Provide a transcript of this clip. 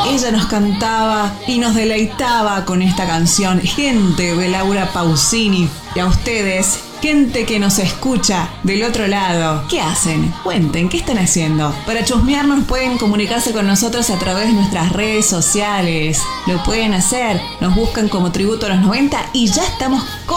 ella nos cantaba y nos deleitaba con esta canción. Gente de Laura Pausini. Y a ustedes, gente que nos escucha del otro lado, ¿qué hacen? Cuenten, ¿qué están haciendo? Para chusmearnos pueden comunicarse con nosotros a través de nuestras redes sociales. Lo pueden hacer, nos buscan como Tributo a los 90 y ya estamos con